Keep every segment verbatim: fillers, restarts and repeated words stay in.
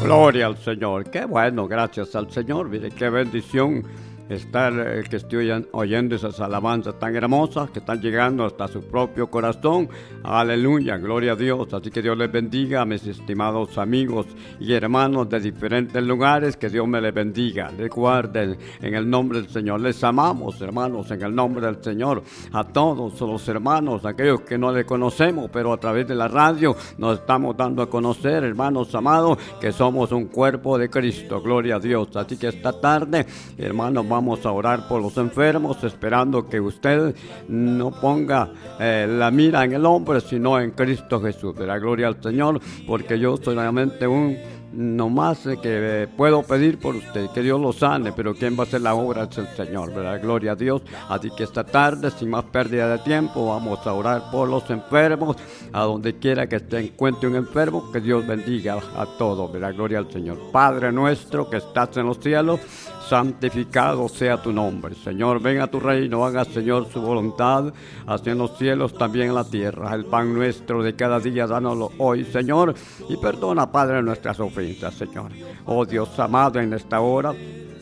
Gloria al Señor. Qué bueno, gracias al Señor. Mire, qué bendición estar, eh, que estoy oyendo esas alabanzas tan hermosas que están llegando hasta su propio corazón. Aleluya, gloria a Dios. Así que Dios les bendiga a mis estimados amigos y hermanos de diferentes lugares. Que Dios me les bendiga, les guarde en el nombre del Señor. Les amamos, hermanos, en el nombre del Señor. A todos los hermanos, aquellos que no les conocemos, pero a través de la radio nos estamos dando a conocer, hermanos amados, que somos un cuerpo de Cristo. Gloria a Dios. Así que esta tarde, hermanos, vamos Vamos a orar por los enfermos, esperando que usted no ponga eh, la mira en el hombre, sino en Cristo Jesús. De la gloria al Señor, porque yo solamente un no más que eh, puedo pedir por usted, que Dios lo sane, pero quien va a hacer la obra es el Señor, ¿verdad? Gloria a Dios. Así que esta tarde, sin más pérdida de tiempo, vamos a orar por los enfermos, a donde quiera que se encuentre un enfermo, que Dios bendiga a todos, ¿verdad? Gloria al Señor. Padre nuestro que estás en los cielos, santificado sea tu nombre. Señor, ven a tu reino, haga, Señor, su voluntad, así en los cielos, también en la tierra. El pan nuestro de cada día, dánoslo hoy, Señor, y perdona, Padre, nuestras ofensas, Señor. Oh Dios amado, en esta hora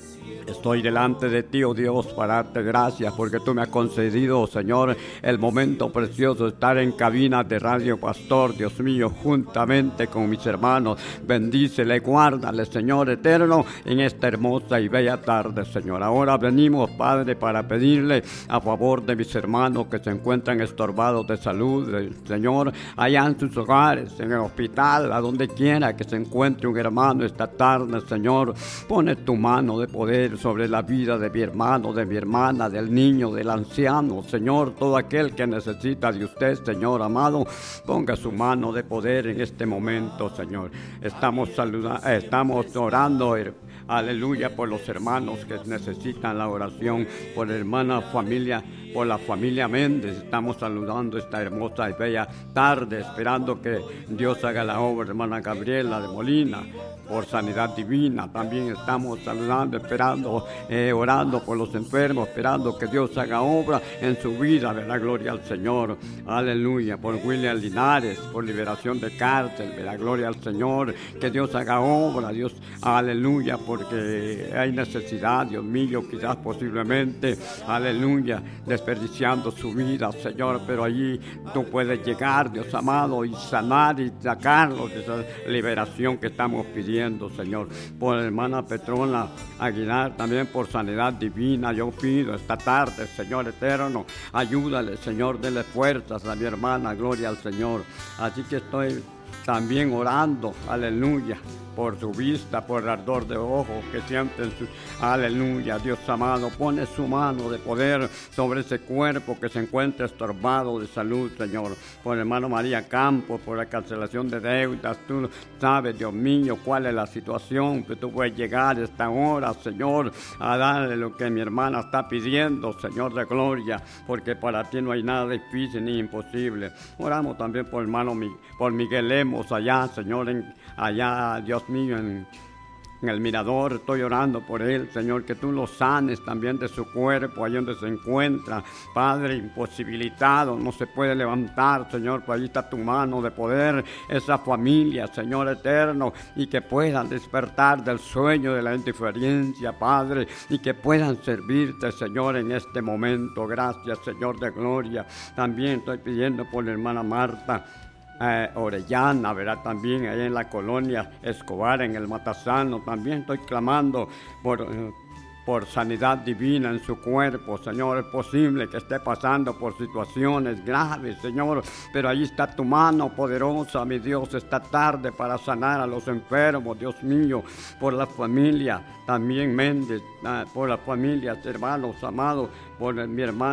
estoy delante de ti, oh Dios, para darte gracias, porque tú me has concedido, Señor, el momento precioso de estar en cabina de Radio Pastor, Dios mío, juntamente con mis hermanos. Bendícele, guárdale, Señor eterno, en esta hermosa y bella tarde, Señor. Ahora venimos, Padre, para pedirle a favor de mis hermanos que se encuentran estorbados de salud, Señor, allá en sus hogares, en el hospital, a donde quiera que se encuentre un hermano esta tarde, Señor. Pone tu mano de poder sobre la vida de mi hermano, de mi hermana, del niño, del anciano, Señor, todo aquel que necesita de usted, Señor amado, ponga su mano de poder en este momento, Señor. Estamos saludando, estamos orando, aleluya, por los hermanos que necesitan la oración, por la hermana familia, por la familia Méndez. Estamos saludando esta hermosa y bella tarde, esperando que Dios haga la obra, hermana Gabriela de Molina, por sanidad divina. También estamos saludando, esperando, eh, orando por los enfermos, esperando que Dios haga obra en su vida, de la gloria al Señor. Aleluya, por William Linares, por liberación de cárcel, de la gloria al Señor. Que Dios haga obra, Dios, aleluya, porque hay necesidad, Dios mío, quizás posiblemente, aleluya, desperdiciando su vida, Señor, pero allí tú puedes llegar, Dios amado, y sanar y sacarlos de esa liberación que estamos pidiendo, Señor. Por la hermana Petrona Aguilar, también por sanidad divina, yo pido esta tarde, Señor eterno, ayúdale, Señor, dele fuerzas a mi hermana, gloria al Señor. Así que estoy también orando, aleluya, por su vista, por el ardor de ojos que sienten su... Aleluya, Dios amado, pone su mano de poder sobre ese cuerpo que se encuentra estorbado de salud, Señor. Por el hermano María Campos, por la cancelación de deudas, tú sabes, Dios mío, cuál es la situación, que tú puedes llegar a esta hora, Señor, a darle lo que mi hermana está pidiendo, Señor de gloria, porque para ti no hay nada difícil ni imposible. Oramos también por hermano, por Miguel Lemos allá, Señor, en, allá, Dios mío, en, en el Mirador. Estoy orando por él, Señor, que tú lo sanes también de su cuerpo, allí donde se encuentra, Padre, imposibilitado, no se puede levantar, Señor, pues allí está tu mano de poder, esa familia, Señor eterno, y que puedan despertar del sueño de la indiferencia, Padre, y que puedan servirte, Señor, en este momento. Gracias, Señor de gloria. También estoy pidiendo por la hermana Marta Eh, Orellana, ¿verdad? También allá en la colonia Escobar, en el Matasano, también estoy clamando por, eh, por sanidad divina en su cuerpo, Señor. Es posible que esté pasando por situaciones graves, Señor, pero ahí está tu mano poderosa, mi Dios, esta tarde para sanar a los enfermos, Dios mío, por la familia, también Méndez, eh, por las familias, hermanos amados, por mi hermano